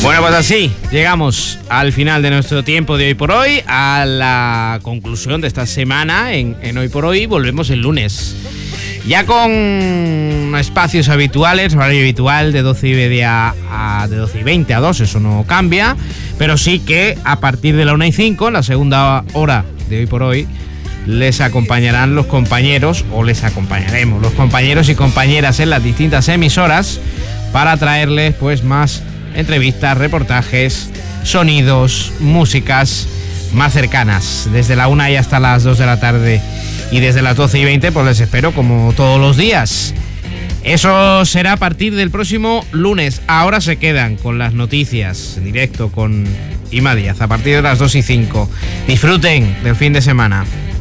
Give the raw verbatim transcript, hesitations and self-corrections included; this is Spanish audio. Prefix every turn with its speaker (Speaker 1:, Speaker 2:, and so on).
Speaker 1: Bueno, pues así llegamos al final de nuestro tiempo de Hoy por Hoy, a la conclusión de esta semana en, en Hoy por Hoy. Volvemos el lunes, ya con espacios habituales, horario habitual de doce y media a de doce y veinte a dos, eso no cambia, pero sí que a partir de la una y cinco, en la segunda hora de Hoy por Hoy, les acompañarán los compañeros, o les acompañaremos los compañeros y compañeras en las distintas emisoras para traerles pues más entrevistas, reportajes, sonidos, músicas más cercanas, desde la una y hasta las dos de la tarde, y desde las doce y veinte pues les espero como todos los días. Eso será a partir del próximo lunes. Ahora se quedan con las noticias en directo con Ima Díaz a partir de las dos y cinco. Disfruten del fin de semana.